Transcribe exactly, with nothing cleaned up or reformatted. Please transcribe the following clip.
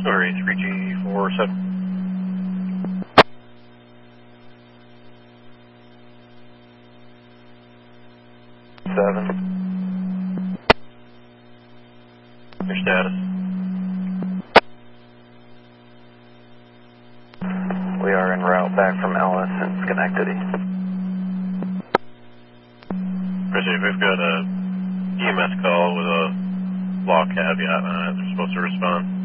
Sorry, three G four seven. Seven. Your status? We are en route back from Ellis in Schenectady. Appreciate it. We've got a E M S call with a law caveat on it. They're supposed to respond.